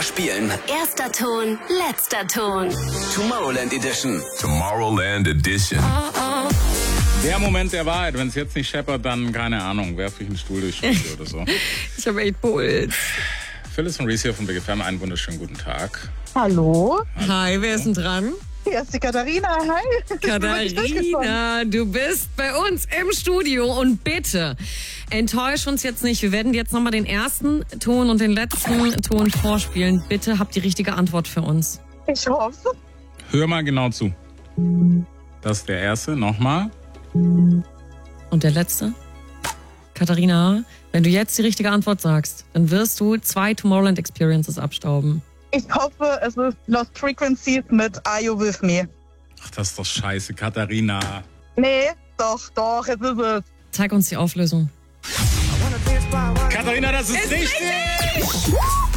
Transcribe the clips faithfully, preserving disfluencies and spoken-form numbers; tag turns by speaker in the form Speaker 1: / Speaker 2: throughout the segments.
Speaker 1: spielen.
Speaker 2: Erster Ton, letzter Ton.
Speaker 1: Tomorrowland Edition.
Speaker 3: Tomorrowland Edition.
Speaker 4: Der Moment der Wahrheit. Wenn es jetzt nicht scheppert, dann, keine Ahnung, werfe ich einen Stuhl durchs Studio oder so.
Speaker 5: Ich habe echt Puls.
Speaker 4: Phyllis und Reese hier von Big F M. Einen wunderschönen guten Tag.
Speaker 6: Hallo,
Speaker 5: Hi, wer ist denn dran?
Speaker 6: hier ist die Katharina. Hi.
Speaker 5: Katharina, du bist bei uns im Studio und bitte enttäusch uns jetzt nicht. Wir werden dir jetzt nochmal den ersten Ton und den letzten Ton vorspielen. Bitte habt die richtige Antwort für uns.
Speaker 6: Ich hoffe.
Speaker 4: Hör mal genau zu. Das ist der erste. Nochmal.
Speaker 5: Und der letzte? Katharina, wenn du jetzt die richtige Antwort sagst, dann wirst du zwei Tomorrowland Experiences abstauben.
Speaker 6: Ich hoffe, es ist Lost Frequencies mit Are You With Me?
Speaker 4: Ach, das ist doch scheiße, Katharina.
Speaker 6: Nee, doch, doch, es ist es.
Speaker 5: Zeig uns die Auflösung.
Speaker 4: Katharina, das ist, ist richtig! richtig.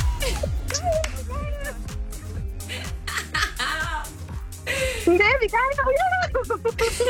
Speaker 6: Nee, wie geil.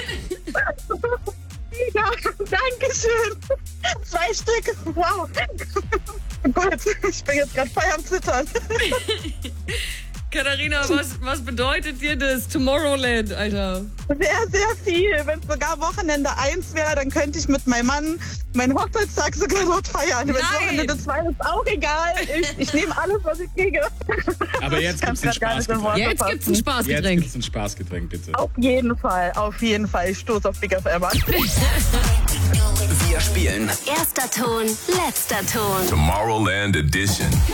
Speaker 6: Ja, danke schön. Zwei Stück, wow. Oh Gott, ich bin jetzt gerade voll am Zittern.
Speaker 5: Katharina, was, was bedeutet dir das Tomorrowland, Alter?
Speaker 6: Sehr, sehr viel. Wenn es sogar Wochenende eins wäre, dann könnte ich mit meinem Mann meinen Hochzeitstag sogar dort feiern. Wenn Wochenende zwei ist auch egal. Ich, ich nehme alles, was ich kriege.
Speaker 4: Aber jetzt gibt's ein Spaßgetränk.
Speaker 5: Jetzt gibt's ein Spaßgetränk.
Speaker 4: Jetzt gibt's ein Spaßgetränk, bitte.
Speaker 6: Auf jeden Fall, auf jeden Fall. Ich stoße auf Big F M an.
Speaker 1: Wir spielen.
Speaker 2: Erster Ton, letzter Ton.
Speaker 3: Tomorrowland Edition.